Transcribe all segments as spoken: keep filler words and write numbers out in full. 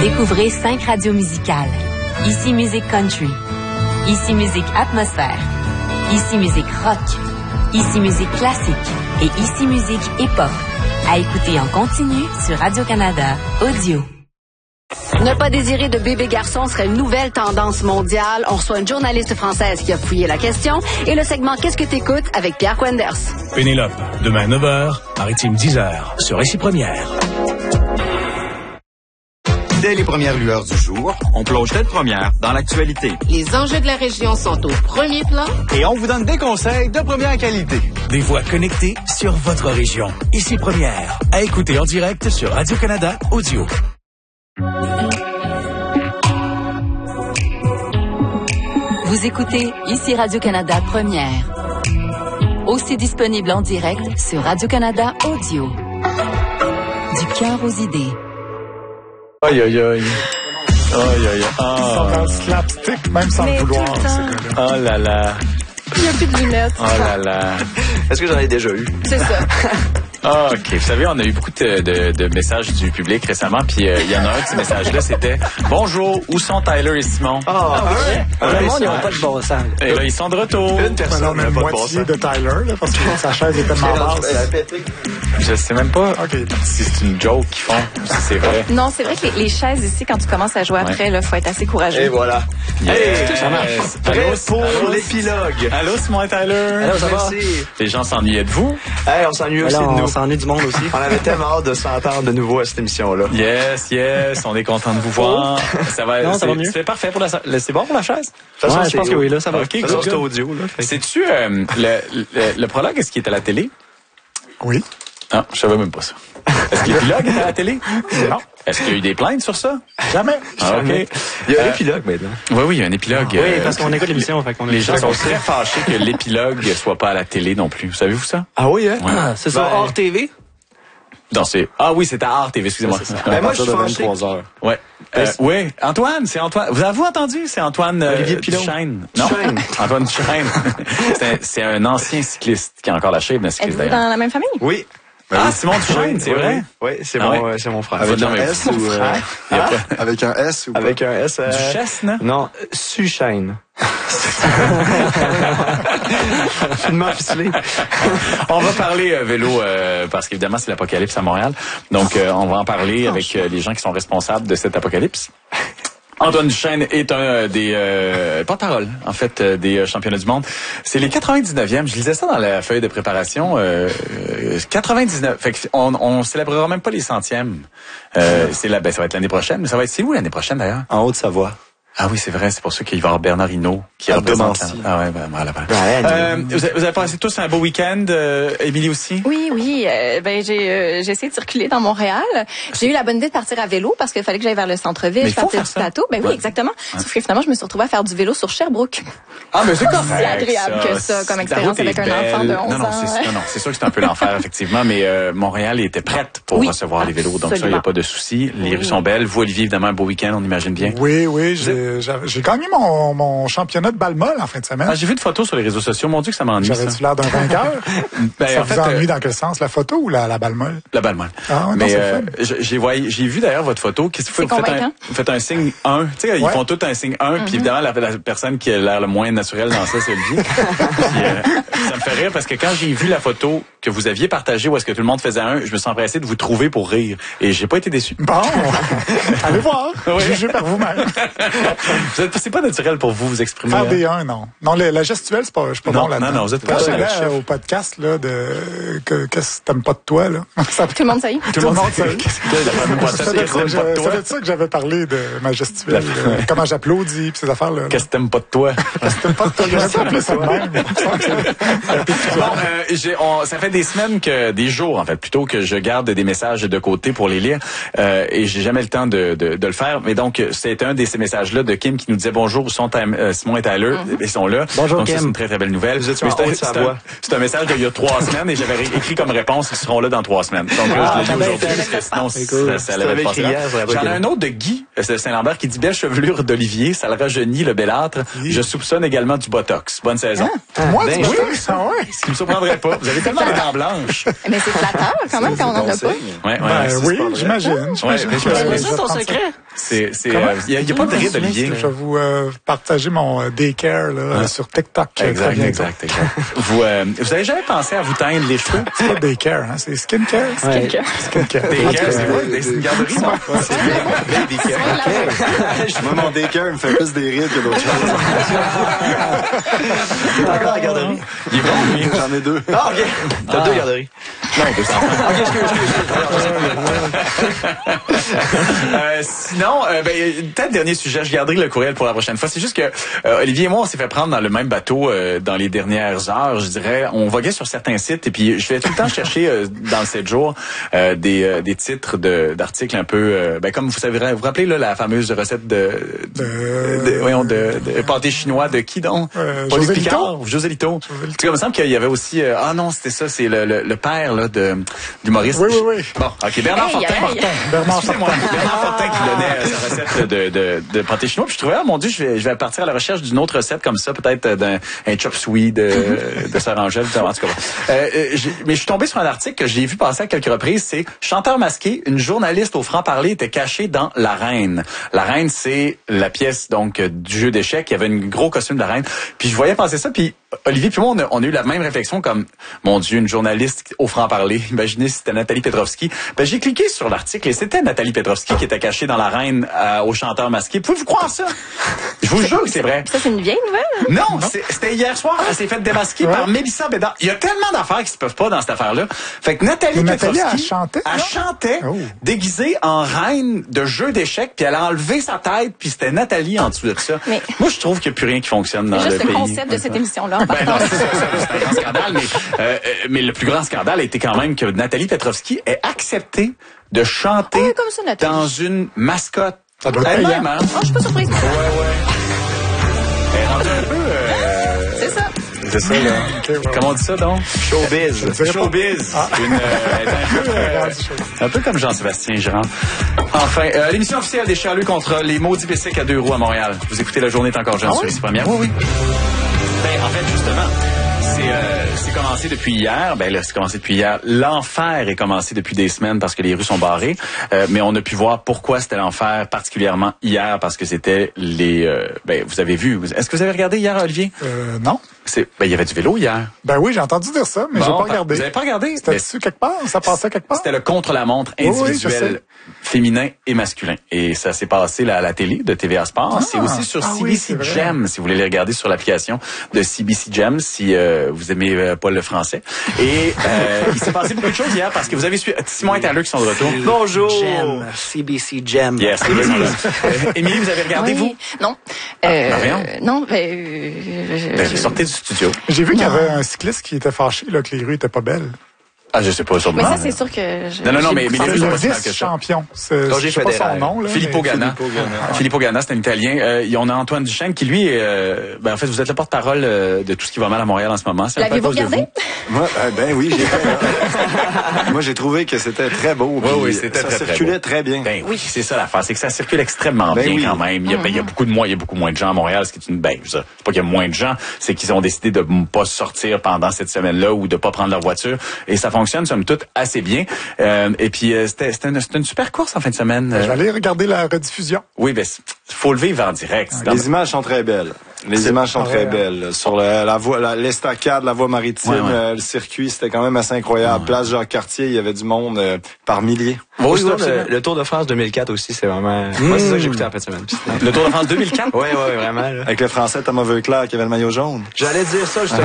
Découvrez cinq radios musicales. Ici Musique Country. Ici Musique Atmosphère. Ici Musique Rock. Ici Musique Classique. Et Ici Musique Hip-Hop. À écouter en continu sur Radio-Canada Audio. Ne pas désirer de bébé garçon serait une nouvelle tendance mondiale. On reçoit une journaliste française qui a fouillé la question et le segment Qu'est-ce que t'écoutes avec Pierre Quenders. Pénélope, demain neuf heures, Maritime dix heures, sur Ici Première. Dès les premières lueurs du jour, on plonge tête première dans l'actualité. Les enjeux de la région sont au premier plan. Et on vous donne des conseils de première qualité. Des voix connectées sur votre région. Ici Première. À écouter en direct sur Radio-Canada Audio. Vous écoutez Ici Radio-Canada Première. Aussi disponible en direct sur Radio-Canada Audio. Du cœur aux idées. Aïe, aïe, aïe. Aïe, aïe, Ils sont dans le slapstick, même sans Mais le vouloir, tout le ces temps. gars-là. Oh là là. Il n'y a plus de lunettes. Oh là là. Est-ce que j'en ai déjà eu? C'est ça. Ah, OK. Vous savez, on a eu beaucoup de, de, de messages du public récemment, puis euh, il y en a un de ces messages-là, c'était « Bonjour, où sont Tyler et Simon? Ah, Ah, ouais. le monde, ils n'ont pas de bon sens. » Et là, ils sont de retour. Une personne Alors, on a n'a une pas de bon moitié sens. de Tyler, là, parce que sa chaise est tellement basse. Je sais même pas OK. si c'est une joke qu'ils font, si c'est vrai. Non, c'est vrai que les, les chaises ici, quand tu commences à jouer après, il faut être assez courageux. Et voilà. Yes. Ça marche. Prêt Allô, pour allô, l'épilogue. Allô, Simon et Tyler? Allô, ça va? Merci. Les gens s'ennuyaient de vous? Hey, on s'ennuie aussi Là, de on nous. s'ennuie du monde aussi. On avait tellement hâte de s'entendre de nouveau à cette émission-là. Yes, yes, on est content de vous voir. Ça va, Non, ça c'est- va mieux. C'est parfait pour la, la- c'est bon pour la chaise? De toute façon, Ouais, je c'est- pense que oui, là, ça va. OK, De toute façon, good, c'est good. audio, là. Fait que- Sais-tu, euh, le, le, le prologue, est-ce qu'il est à la télé? Oui. Non, je savais même pas ça. Est-ce que l'épilogue est à la télé? Non. Est-ce qu'il y a eu des plaintes sur ça? Jamais. Ah, OK. Il y a un Euh, épilogue maintenant. Oui, oui, il y a un épilogue. Oui, euh, parce qu'on écoute l'émission, fait qu'on est les gens très sont contents. très fâchés que l'épilogue soit pas à la télé non plus. Savez-vous ça? Ah oui, hein? Ouais. Ah, c'est ça, Ben, hors T V? Non, c'est... Ah oui, c'est à Art T V, excusez-moi. Ben, moi, je suis fâché. heures. Ouais. Euh, oui, Antoine, c'est Antoine. Vous avez-vous entendu? C'est Antoine euh, Olivier Pilon. Duchesne. Non, Duchesne. Antoine Duchesne. c'est, un, c'est un ancien cycliste qui a encore la shape d'un cycliste Êtes-vous d'ailleurs. dans la même famille? Oui. Ah, Simon Duchesne, c'est Oui, vrai? Oui, c'est Ah mon, ouais? euh, c'est mon frère. Avec Avec un un S S ou... euh, Il y a hein? pas- Avec un S ou pas? Avec un S. euh, Duchesne? Non, Suchesne. Finement ficelé. On va parler euh, vélo euh, parce qu'évidemment c'est l'apocalypse à Montréal. Donc euh, on va en parler avec euh, les gens qui sont responsables de cette apocalypse. Antoine Duchesne est un euh, des euh, porte-parole, en fait, euh, des euh, championnats du monde. C'est les quatre-vingt-dix-neuvième. Je lisais ça dans la feuille de préparation. Euh, euh, quatre-vingt-dix-neuf. Fait qu'on on célébrera même pas les centièmes. Euh, c'est là, ben ça va être l'année prochaine. Mais ça va être c'est où l'année prochaine d'ailleurs? En Haute-Savoie. Ah oui, c'est vrai. C'est pour ça qu'il va y avoir Bernard Hinault qui À représente. Domancy. Ah ouais, ben voilà. ben. Ouais, Euh, vous, avez, vous avez passé tous un beau week-end, euh, Émilie aussi? Oui, oui. euh, ben j'ai euh, j'ai essayé de circuler dans Montréal. J'ai eu la bonne idée de partir à vélo parce qu'il fallait que j'aille vers le centre-ville, Mais je faut partais faire du ça. plateau. Ben oui, Ouais. exactement. Sauf que finalement, je me suis retrouvée à faire du vélo sur Sherbrooke. Ah, mais c'est correct. C'est agréable que ça, comme La expérience route est avec un enfant de belle. onze non, non, ans, c'est, ouais. non, non, c'est sûr que c'est un peu l'enfer, effectivement, mais euh, Montréal était prête pour Oui, recevoir les vélos, donc ça, il n'y a absolument. pas de souci. Les rues sont belles. Vous, Olivier, évidemment, un beau week-end, on imagine bien. Oui, oui, j'ai, j'avais- j'ai gagné mon, mon championnat de balle molle en fin de semaine. Ah, j'ai vu une photo sur les réseaux sociaux. Mon Dieu, que ça m'ennuie, ça. J'avais-tu l'air d'un vainqueur? Ben, Ça en vous fait, ennuie euh, dans quel sens? La photo ou la, la balle molle? La balle molle. Ah, ouais, non, mais c'est euh, fun. j'ai, j'ai, voyé- j'ai vu d'ailleurs votre photo. Qu'est-ce que vous C'est faites? Vous faites un, convaincant. vous faites un signe un. Tu sais, ils Ouais. font tout un signe un. Puis évidemment, la, la personne qui a l'air le moins naturel dans ça, c'est Olivier. Puis, euh, ça me fait rire parce que quand j'ai vu la photo que vous aviez partagée où est-ce que tout le monde faisait un, je me suis empressé de vous trouver pour rire. Et j'ai pas été déçu. Bon, allez voir. Oui. Jugez par vous-même. Vous êtes, c'est pas naturel pour vous vous exprimer. Faire hein? des un, non. Non, le- la gestuelle, c'est pas, je suis pas Non, bon là-dedans. non, non, vous êtes Quand pas j'allais le chef. au podcast, là, de, que, qu'est-ce que t'aimes pas de toi, là? Ça, Tout le monde sait. tout le monde sait. Ça Ça doit être ça que j'avais- ça doit être ça que j'avais parlé de ma gestuelle, là, comment j'applaudis, puis ces affaires-là. Qu'est-ce que t'aimes pas de toi? Qu'est-ce que t'aimes pas de toi? J'aurais pas appelé ça de même. Bon, euh, j'ai, on, ça fait des semaines que, des jours en fait, plutôt que je garde des messages de côté pour les lire, euh, et j'ai jamais le temps de, de, de le faire. Mais donc, c'est un de ces messages-là de Kim qui nous disait bonjour, où sont euh, Simon et Tyler, ils sont là. Bonjour, donc, Kim. ça, c'est une très très belle nouvelle. Vous étiez Mais en c'est un- Haute-Savoie. c'est un- C'est un message d'il y a trois semaines et j'avais écrit comme réponse, ils seront là dans trois semaines. Donc là, je l'ai Ah, lu ben, aujourd'hui c'est parce que sinon, c'est cool. ça, ça l'avait avais passé écrit là. hier, ça aurait pas J'en ai été un autre de Guy euh, Saint-Lambert qui dit belle chevelure d'Olivier, ça le rajeunit le belâtre. Je soupçonne également du botox. Bonne saison. Moi, ben, tu oui. vois, ça, ouais. Ce qui me surprendrait pas. Vous avez tellement les dents blanches. Mais c'est flatteur quand même quand on en a pas. Ouais, ouais, Ben c'est oui, pas vrai. j'imagine. Ouais, j'imagine mais que je- je C'est vais ça ton prendre secret? C'est, c'est, il euh, n'y a, y a pas de rire d'Olivier. Je vais vous euh, partager mon euh, daycare là, ouais. sur TikTok. Exact, exact, exact. vous, euh, vous avez jamais pensé à vous teindre les cheveux? C'est pas daycare, hein? C'est skincare. Ouais. Skincare. Skincare. Daycare, c'est quoi? C'est une garderie, ça? C'est daycare. Moi, mon daycare, il me fait plus des rides que d'autres choses. C'est encore la garderie. Il est bon, lui. J'en ai deux. Ah, OK. T'as ah. deux garderies. Non, deux enfants. OK, excuse, excuse, excuse. euh, sinon, euh, ben, peut-être dernier sujet, je garderai le courriel pour la prochaine fois. C'est juste que euh, Olivier et moi, on s'est fait prendre dans le même bateau euh, dans les dernières heures, je dirais. On voguait sur certains sites et puis je vais tout le temps chercher euh, dans le sept jours euh, des, euh, des titres de, d'articles un peu, euh, ben, comme vous savez, vous vous rappelez là, la fameuse recette de, de, de, de, voyons, de, de pâté chinois de qui donc? Euh, José Lito. José Lito. Tu sais, il me semble qu'il y avait aussi, euh, ah non, c'était ça, c'est le, le, le père là, de, d'humoriste. Oui, oui, oui. Bon, OK, Bernard hey, Fortin. hey, Fortin. Bernard Excusez-moi, Fortin. Bernard Fortin qui donnait sa recette de, de, de pâté chinois. Puis je trouvais, ah mon Dieu, je vais, je vais partir à la recherche d'une autre recette comme ça, peut-être d'un un chop suey de, de Sœur Angèle. En tout cas, euh, mais je suis tombé sur un article que j'ai vu passer à quelques reprises. C'est chanteur masqué, une journaliste au franc-parler était cachée dans La Reine. La Reine, c'est la pièce donc du jeu d'échecs. Il y avait un gros costume de la Reine. Puis je voyais passer ça, puis Olivier puis moi, on a, on a eu la même réflexion comme, mon Dieu, une journaliste au franc-parler. Imaginez si c'était Nathalie Petrovski. Ben, j'ai cliqué sur l'article et c'était Nathalie Petrovski qui était cachée dans La Reine euh, au chanteur masqué. Pouvez-vous croire ça? Je vous jure que c'est vrai. Ça, c'est une vieille nouvelle? Non, non. c'était hier soir. Elle s'est faite démasquer ouais. par Mélissa Bédard. Il y a tellement d'affaires qui se peuvent pas dans cette affaire-là. Fait que Nathalie Nathalie, Petrovski, elle chantait, elle chantait oh. déguisée en reine de jeu d'échecs, puis elle a enlevé sa tête, puis c'était Nathalie en dessous de ça. Mais moi, je trouve qu'il n'y a plus rien qui fonctionne dans le pays. Juste le concept de cette émission-là. En ben non, c'est ça, c'est un grand scandale, mais, euh, mais le plus grand scandale a été quand même que Nathalie Petrovski ait accepté de chanter oh, comme ça, dans une mascotte. Ça doit être elle-même, hein? Oh, je suis pas surprise. Ouais, ouais. Elle est rendue un peu... Euh... C'est ça. C'est ça, là. Okay, ouais. Comment on dit ça, donc? Showbiz. Showbiz. Ah. Une, euh, un, peu, euh, un peu comme Jean-Sébastien Girard. Enfin, euh, l'émission officielle des Charlus contre les maudits bicycles à deux roues à Montréal. Vous écoutez La Journée est encore jeune ah, sur oui? Ici Première. Oui, oui. Ben, en fait, justement... C'est, euh, c'est commencé depuis hier. Ben là, c'est commencé depuis hier. L'enfer est commencé depuis des semaines parce que les rues sont barrées. Euh, mais on a pu voir pourquoi c'était l'enfer, particulièrement hier, parce que c'était les... Euh, ben, vous avez vu. Est-ce que vous avez regardé hier, Olivier? Euh, non. C'est, ben, il y avait du vélo hier. Ben oui, j'ai entendu dire ça, mais bon, j'ai pas regardé. Vous avez pas regardé? C'était dessus quelque part? Ça passait quelque part? C'était le contre-la-montre individuel, oui, féminin et masculin. Et ça s'est passé là, à la télé de T V A Sport. Ah, c'est aussi sur ah, C B C oui, Gem, si vous voulez les regarder sur l'application de C B C Gem, si euh, vous aimez euh, pas le français. Et euh, il s'est passé beaucoup de choses hier parce que vous avez su Simon et Tyler qui sont de retour. Bonjour! Gem, C B C Gem. Yes, euh, Émilie, vous avez regardé, oui, vous? Non. Euh, ah, non, ben... Euh, ben, sortez du studio. J'ai vu qu'il y avait un cycliste qui était fâché, là, que les rues étaient pas belles. Ah, je sais pas, sûrement. Mais ça, c'est sûr que... Je, non, non, non, mais, mais les rues sont pas si mal que ça. Champion. C'est, je sais pas son nom, là. Filippo Ganna. Filippo Ganna, c'est un Italien. Euh, on a Antoine Duchesne qui, lui, euh, ben, en fait, vous êtes le porte-parole euh, de tout ce qui va mal à Montréal en ce moment. C'est L'avez-vous regardé? Moi, euh, ben oui, j'ai fait. Moi, j'ai trouvé que c'était très beau. Oui, oui, c'était ça très, circulait très, très bien. Ben oui, c'est ça l'affaire. C'est que ça circule extrêmement ben bien oui. quand même. Il y, a, ben, il y a beaucoup de moins, il y a beaucoup moins de gens à Montréal, ce qui est une, ben, c'est pas qu'il y a moins de gens, c'est qu'ils ont décidé de pas sortir pendant cette semaine-là ou de pas prendre leur voiture. Et ça fonctionne, somme toute, assez bien. Euh, et puis, euh, c'était, c'était, une, c'était une super course en fin de semaine. Euh... J'allais regarder la rediffusion. Oui, ben, faut le vivre en direct. Ah, les images sont très belles. Les c'est... images sont ah, très ouais. belles. Sur la, la voie, la, l'estacade, la voie maritime, ouais, ouais. Euh, le circuit, c'était quand même assez incroyable. Ouais. Place Jacques-Cartier, il y avait du monde euh, par milliers. Oui, oui, le, le Tour de France deux mille quatre aussi, c'est vraiment... Mmh. Moi, c'est ça que j'ai écouté en fin de semaine. Le Tour de France deux mille quatre? Oui, oui, vraiment. Là. Avec le Français Thomas Veuclair qui avait le maillot jaune. J'allais dire ça, justement.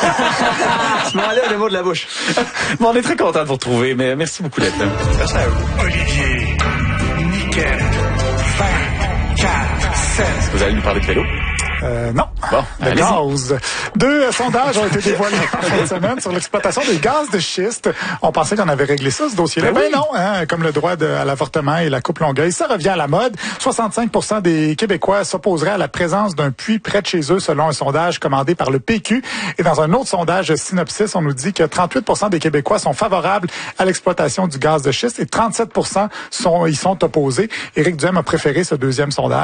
Tu m'enlèves le mot de la bouche. Bon, on est très content de vous retrouver, mais merci beaucoup d'être là. Merci à vous. Olivier, Nickel, vingt-quatre sept. Est-ce que vous allez nous parler de vélo? Euh, non. Bon, de gaz. Deux euh, sondages ont été dévoilés en fin de semaine sur l'exploitation des gaz de schiste. On pensait qu'on avait réglé ça, ce dossier-là. Ben, ben oui. non, hein, comme le droit de, à l'avortement et la coupe Longueuil, ça revient à la mode. soixante-cinq pour cent des Québécois s'opposeraient à la présence d'un puits près de chez eux, selon un sondage commandé par le P Q. Et dans un autre sondage Synopsis, on nous dit que trente-huit pour cent des Québécois sont favorables à l'exploitation du gaz de schiste et trente-sept pour cent sont, y sont opposés. Éric Duhem a préféré ce deuxième sondage.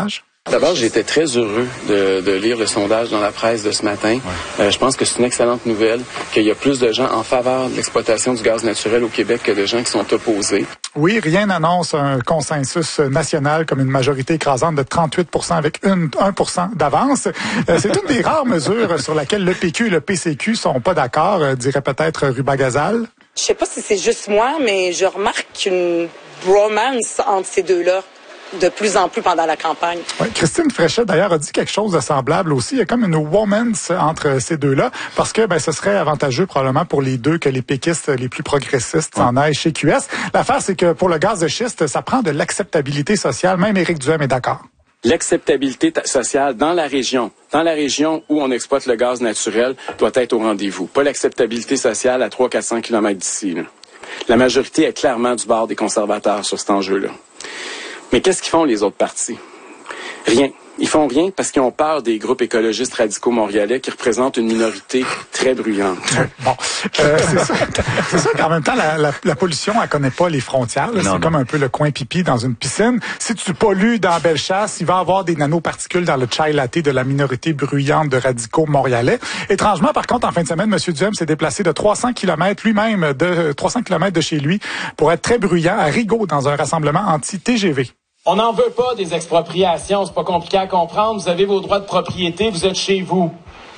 D'abord, j'étais très heureux de, de lire le sondage dans la presse de ce matin. Ouais. Euh, je pense que c'est une excellente nouvelle, qu'il y a plus de gens en faveur de l'exploitation du gaz naturel au Québec que de gens qui sont opposés. Oui, rien n'annonce un consensus national comme une majorité écrasante de trente-huit pour cent avec une, un pour cent d'avance. Euh, c'est une des rares mesures sur laquelle le P Q et le P C Q sont pas d'accord, euh, dirait peut-être Ruba Gazal. Je sais pas si c'est juste moi, mais je remarque une bromance entre ces deux-là de plus en plus pendant la campagne. Ouais, Christine Fréchette, d'ailleurs, a dit quelque chose de semblable aussi. Il y a comme une womance entre ces deux-là, parce que ben, ce serait avantageux probablement pour les deux que les péquistes les plus progressistes s'en aillent chez Q S. L'affaire, c'est que pour le gaz de schiste, ça prend de l'acceptabilité sociale. Même Éric Duhem est d'accord. L'acceptabilité sociale dans la région, dans la région où on exploite le gaz naturel, doit être au rendez-vous. Pas l'acceptabilité sociale à trois cents à quatre cents kilomètres d'ici. Là. La majorité est clairement du bord des conservateurs sur cet enjeu-là. Mais qu'est-ce qu'ils font les autres partis? Rien. Ils font rien parce qu'ils ont peur des groupes écologistes radicaux montréalais qui représentent une minorité très bruyante. Bon, euh, c'est ça. C'est ça qu'en même temps, la, la, la pollution, elle connaît pas les frontières. Là. C'est non. comme un peu le coin pipi dans une piscine. Si tu pollues dans Bellechasse, il va y avoir des nanoparticules dans le chai latte de la minorité bruyante de radicaux montréalais. Étrangement, par contre, en fin de semaine, M. Duhem s'est déplacé de trois cents kilomètres lui-même, de trois cents kilomètres de chez lui, pour être très bruyant à Rigaud dans un rassemblement anti-T G V. On n'en veut pas des expropriations, c'est pas compliqué à comprendre. Vous avez vos droits de propriété, vous êtes chez vous.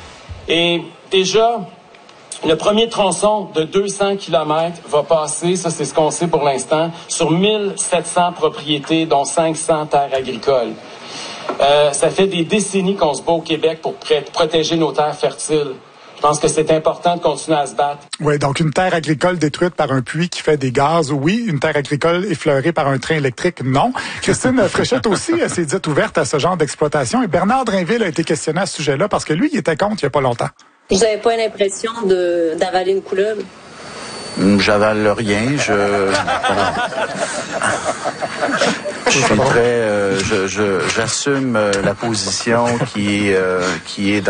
Et déjà, le premier tronçon de deux cents kilomètres va passer, ça c'est ce qu'on sait pour l'instant, sur mille sept cents propriétés, dont cinq cents terres agricoles. Euh, ça fait des décennies qu'on se bat au Québec pour pr- protéger nos terres fertiles. Je pense que c'est important de continuer à se battre. Oui, donc une terre agricole détruite par un puits qui fait des gaz, oui. Une terre agricole effleurée par un train électrique, non. Christine Fréchette aussi s'est dite ouverte à ce genre d'exploitation. Et Bernard Drinville a été questionné à ce sujet-là parce que lui, il était contre il n'y a pas longtemps. Vous n'avez pas l'impression de, d'avaler une couleuvre? J'avale rien, je... je suis très... Euh, je, je, j'assume la position qui est, euh, qui est dans